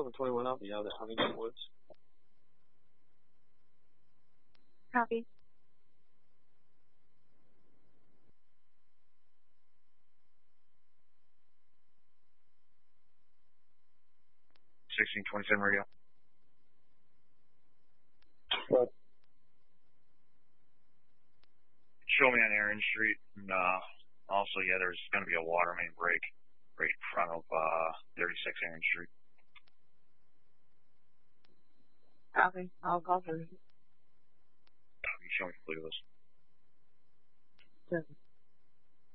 721, I'll be out at Huntington Woods. Copy. 1627 radio. What? Show me on Aaron Street, and also, yeah, there's going to be a water main break right in front of 36 Aaron Street. Copy. I'll call for it. You show me, please. 7.